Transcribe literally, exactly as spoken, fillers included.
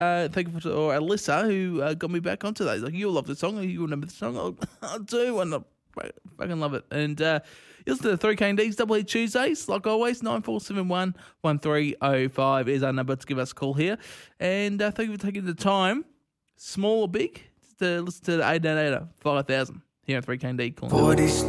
Uh, thank you for or Alyssa, who uh, got me back onto that. He's like, you'll love the song. You remember the song? Oh, I do. And I fucking love it. And uh, you listen to the three K and D's Double E Tuesdays. Like always, nine four seven one, one three oh five is our number to give us a call here. And uh, thank you for taking the time, small or big, to listen to the eight eight eight five thousand here at three K and D. Calling